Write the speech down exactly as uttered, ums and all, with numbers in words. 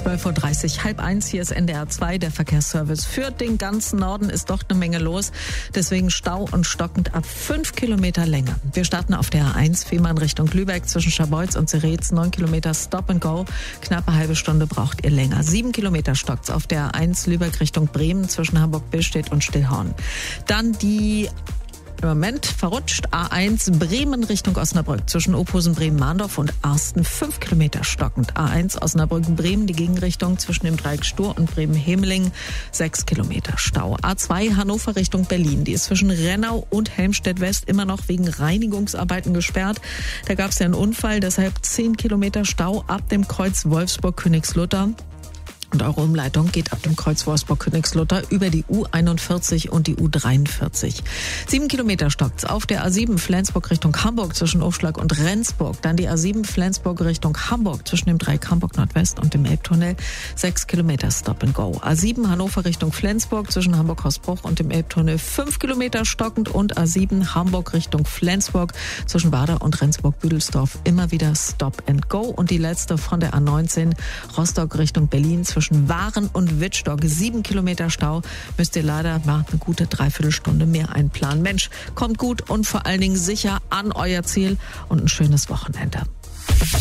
zwölf Uhr dreißig, halb eins, hier ist N D R zwei, der Verkehrsservice. Für den ganzen Norden ist doch eine Menge los, deswegen Stau und stockend ab fünf Kilometer Länge. Wir starten auf der A eins, Fehmarn Richtung Lübeck zwischen Scharbeutz und Zeretz, neun Kilometer Stop and Go, knappe halbe Stunde braucht ihr länger. sieben Kilometer stockt's auf der A eins Lübeck Richtung Bremen zwischen Hamburg-Billstedt und Stillhorn. Dann die Im Moment verrutscht A eins Bremen Richtung Osnabrück zwischen Ophusen, Bremen-Mahndorf und Arsten fünf Kilometer stockend. A eins Osnabrück-Bremen die Gegenrichtung zwischen dem Dreieck Stur und Bremen-Hemeling sechs Kilometer Stau. A zwei Hannover Richtung Berlin, die ist zwischen Rennau und Helmstedt-West immer noch wegen Reinigungsarbeiten gesperrt. Da gab es ja einen Unfall, deshalb zehn Kilometer Stau ab dem Kreuz Wolfsburg-Königslutter. Und eure Umleitung geht ab dem Kreuz Wolfsburg-Königslutter über die U einundvierzig und die U dreiundvierzig. Sieben Kilometer stockt's auf der A sieben Flensburg Richtung Hamburg zwischen Aufschlag und Rendsburg. Dann die A sieben Flensburg Richtung Hamburg zwischen dem Dreieck Hamburg Nordwest und dem Elbtunnel. Sechs Kilometer Stop and Go. A sieben Hannover Richtung Flensburg zwischen Hamburg-Hausbruch und dem Elbtunnel. Fünf Kilometer stockend und A sieben Hamburg Richtung Flensburg zwischen Wader und Rendsburg-Büdelsdorf. Immer wieder Stop and Go. Und die letzte von der A neunzehn Rostock Richtung Berlin zwischen Waren und Wittstock. Sieben Kilometer Stau. Müsst ihr leider mal eine gute Dreiviertelstunde mehr einplanen. Mensch, kommt gut und vor allen Dingen sicher an euer Ziel und ein schönes Wochenende.